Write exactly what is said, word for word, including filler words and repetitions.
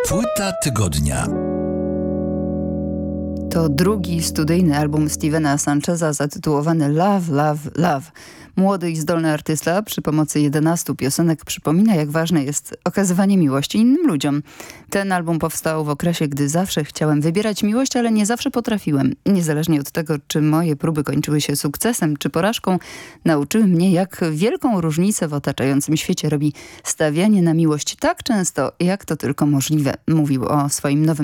Płyta tygodnia. To drugi studyjny album Stevena Sancheza zatytułowany Love, Love, Love. Młody i zdolny artysta przy pomocy jedenastu piosenek przypomina, jak ważne jest okazywanie miłości innym ludziom. Ten album powstał w okresie, gdy zawsze chciałem wybierać miłość, ale nie zawsze potrafiłem. Niezależnie od tego, czy moje próby kończyły się sukcesem czy porażką, nauczyły mnie, jak wielką różnicę w otaczającym świecie robi stawianie na miłość tak często, jak to tylko możliwe. Mówił o swoim nowym